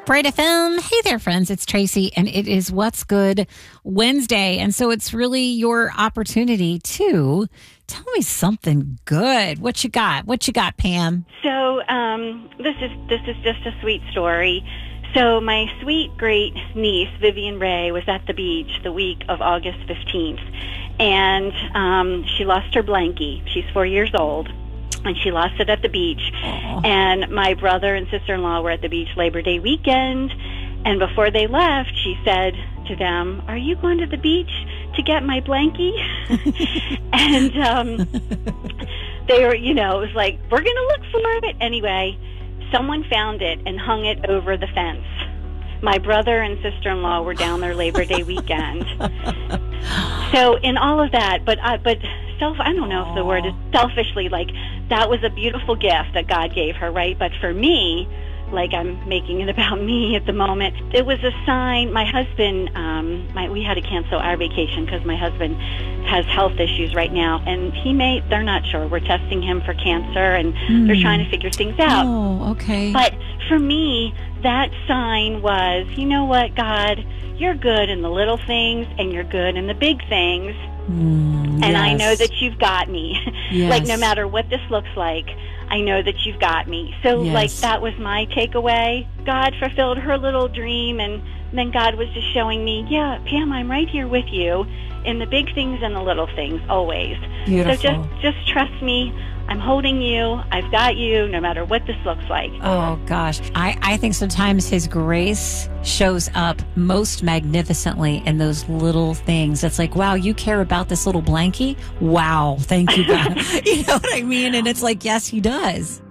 Bright FM. Hey there, friends. It's Tracy, and it is What's Good Wednesday. And so it's really your opportunity to tell me something good. What you got? What you got, Pam? So this is just a sweet story. So my sweet great niece, Vivian Ray, was at the beach the week of August 15th, and she lost her blankie. She's 4 years old. And she lost it at the beach. Aww. And my brother and sister-in-law were at the beach Labor Day weekend. And before they left, she said to them, "Are you going to the beach to get my blankie?" And they were, it was like, "We're going to look for it." Anyway, someone found it and hung it over the fence. My brother and sister-in-law were down there Labor Day weekend. So in all of that, but I don't know if the word is selfishly, like, that was a beautiful gift that God gave her, right? But for me, like, I'm making it about me at the moment, it was a sign. My husband, we had to cancel our vacation because my husband has health issues right now, and they're not sure. We're testing him for cancer, and they're trying to figure things out. Oh, okay. But for me, that sign was, you know what, God, you're good in the little things, and you're good in the big things. And I know that you've got me. Yes. Like, no matter what this looks like, I know that you've got me. So, like, that was my takeaway. God fulfilled her little dream, and then God was just showing me, yeah, Pam, I'm right here with you in the big things and the little things, always. Beautiful. So just trust me. I'm holding you. I've got you, no matter what this looks like. Oh, gosh. I think sometimes His grace shows up most magnificently in those little things. It's like, wow, you care about this little blankie? Wow. Thank you, God. You know what I mean? And it's like, yes, He does.